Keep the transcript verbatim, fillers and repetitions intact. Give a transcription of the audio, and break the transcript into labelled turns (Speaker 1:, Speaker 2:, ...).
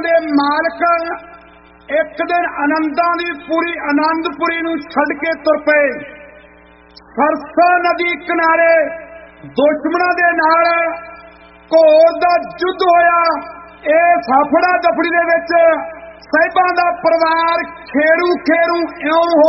Speaker 1: ਦੇ ਮਾਲਕ ਇੱਕ ਦਿਨ ਆਨੰਦਾਂ ਦੀ ਪੂਰੀ ਆਨੰਦਪੁਰੀ ਨੂੰ ਛੱਡ ਕੇ ਤੁਰ ਪਏ। ਸਰਸਾ ਨਦੀ ਕਿਨਾਰੇ ਦੁਸ਼ਮਣਾਂ ਦੇ ਨਾਲ ਘੋਰ ਦਾ ਯੁੱਧ ਹੋਇਆ। ਇਹ ਸਾਫੜਾ ਦਫੜੀ ਦੇ ਵਿੱਚ ਸਾਹਿਬਾਂ ਦਾ ਪਰਿਵਾਰ ਖੇਰੂ ਖੇਰੂ ਇਉਂ ਹੋ